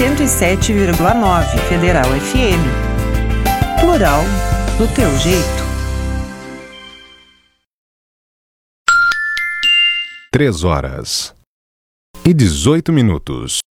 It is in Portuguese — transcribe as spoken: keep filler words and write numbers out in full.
cento e sete vírgula nove Federal F M. Plural do teu jeito. Três horas e dezoito minutos.